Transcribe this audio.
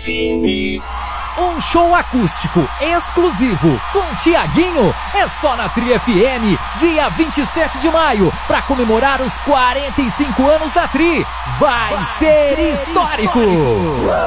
FM. Um show acústico exclusivo com Tiaguinho é só na Tri FM, dia 27 de maio, para comemorar os 45 anos da Tri. Vai ser histórico!